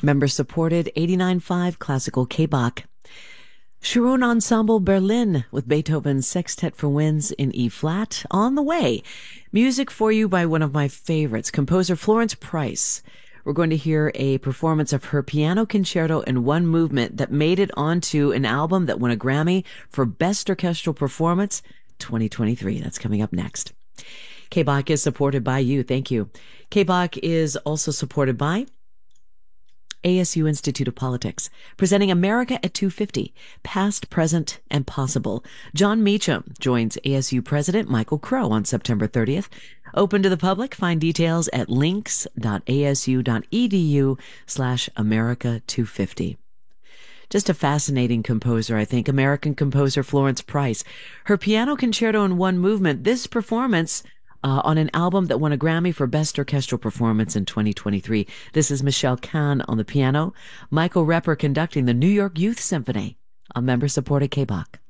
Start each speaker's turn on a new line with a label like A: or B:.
A: Member-supported 89.5 Classical K-Bach. Sharon Ensemble Berlin with Beethoven's Sextet for Winds in E-flat on the way. Music for you by one of my favorites, composer Florence Price. We're going to hear a performance of her piano concerto in one movement that made it onto an album that won a Grammy for Best Orchestral Performance 2023. That's coming up next. K-Bach is supported by you. Thank you. K-Bach is also supported by ASU Institute of Politics, presenting America at 250, past, present, and possible. John Meacham joins ASU President Michael Crow on September 30th. Open to the public. Find details at links.asu.edu/America250. Just a fascinating composer, I think. American composer Florence Price. Her piano concerto in one movement. This performance on an album that won a Grammy for Best Orchestral Performance in 2023. This is Michelle Kahn on the piano, Michael Repper conducting the New York Youth Symphony on member-supported K-Bach.